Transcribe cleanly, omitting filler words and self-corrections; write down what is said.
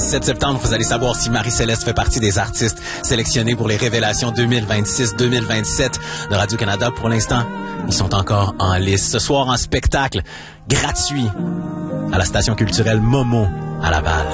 17 septembre, vous allez savoir si Marie-Céleste fait partie des artistes sélectionnés pour les révélations 2026-2027 de Radio-Canada. Pour l'instant, ils sont encore en liste. Ce soir, en spectacle gratuit à la station culturelle Momo à Laval.